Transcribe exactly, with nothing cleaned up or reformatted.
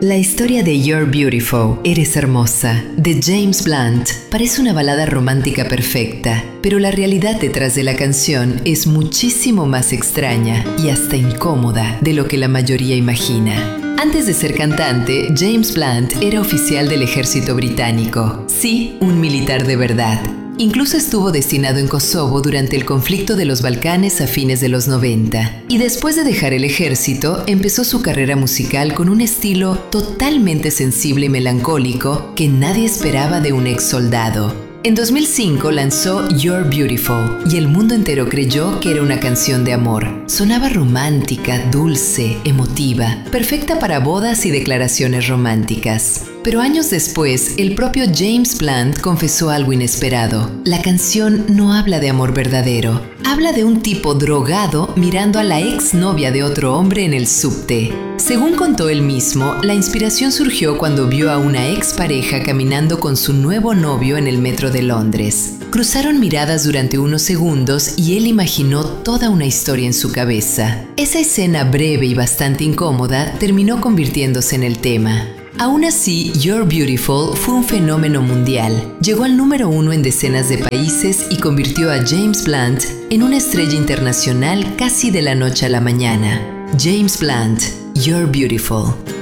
La historia de You're Beautiful, Eres Hermosa, de James Blunt, parece una balada romántica perfecta, pero la realidad detrás de la canción es muchísimo más extraña y hasta incómoda de lo que la mayoría imagina. Antes de ser cantante, James Blunt era oficial del ejército británico. Sí, un militar de verdad. Incluso estuvo destinado en Kosovo durante el conflicto de los Balcanes a fines de los noventa. Y después de dejar el ejército, empezó su carrera musical con un estilo totalmente sensible y melancólico que nadie esperaba de un ex soldado. En dos mil cinco lanzó You're Beautiful y el mundo entero creyó que era una canción de amor. Sonaba romántica, dulce, emotiva, perfecta para bodas y declaraciones románticas. Pero años después, el propio James Blunt confesó algo inesperado. La canción no habla de amor verdadero. Habla de un tipo drogado mirando a la exnovia de otro hombre en el subte. Según contó él mismo, la inspiración surgió cuando vio a una expareja caminando con su nuevo novio en el metro de Londres. Cruzaron miradas durante unos segundos y él imaginó toda una historia en su cabeza. Esa escena breve y bastante incómoda terminó convirtiéndose en el tema. Aún así, You're Beautiful fue un fenómeno mundial. Llegó al número uno en decenas de países y convirtió a James Blunt en una estrella internacional casi de la noche a la mañana. James Blunt, You're Beautiful.